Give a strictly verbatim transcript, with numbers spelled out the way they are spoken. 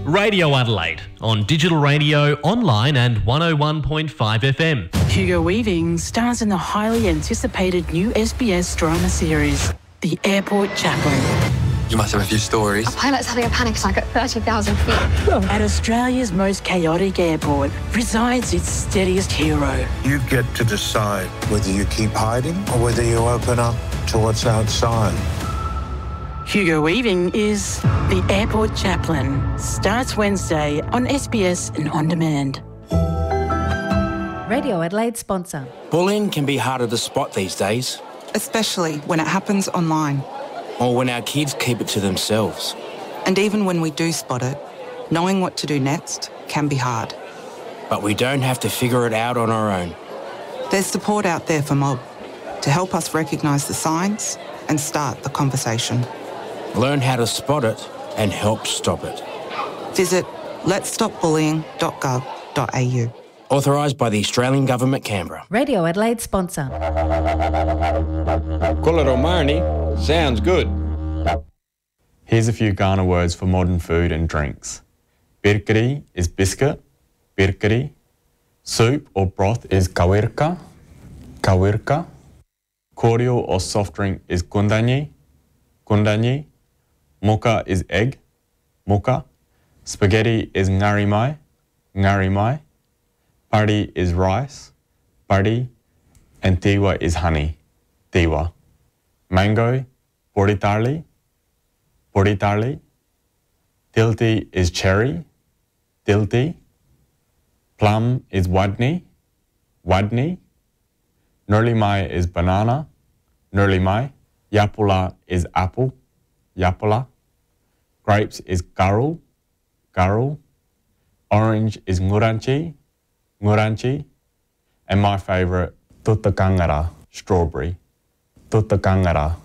Radio Adelaide on digital radio, online and one oh one point five F M. Hugo Weaving stars in the highly anticipated new S B S drama series, The Airport Chaplain. You must have a few stories. A pilot's having a panic attack at thirty thousand feet. At Australia's most chaotic airport resides its steadiest hero. You get to decide whether you keep hiding or whether you open up to what's outside. Hugo Weaving is The Airport Chaplain. Starts Wednesday on S B S and On Demand. Radio Adelaide sponsor. Bullying can be harder to spot these days. Especially when it happens online. Or when our kids keep it to themselves. And even when we do spot it, knowing what to do next can be hard. But we don't have to figure it out on our own. There's support out there for Mob to help us recognise the signs and start the conversation. Learn how to spot it and help stop it. Visit lets stop bullying dot gov dot a u. Authorised by the Australian Government, Canberra. Radio Adelaide sponsor. Kolaromarni sounds good. Here's a few Ghana words for modern food and drinks. Birkeri is biscuit, birkeri. Soup or broth is kawirka, kawirka. Cordial or soft drink is kundanyi, kundanyi. Mocha is egg, mocha. Spaghetti is ngarimai, ngarimai. Pari is rice, pari. And tiwa is honey, tiwa. Mango, poritarli, poritarli. Tilti is cherry, tilti. Plum is wadni, wadni. Nurlimai is banana, nurlimai. Yapula is apple, yapula. Grapes is garul, garul. Orange is nguranchi, nguranchi. And my favourite, tutakangara, strawberry, tutakangara.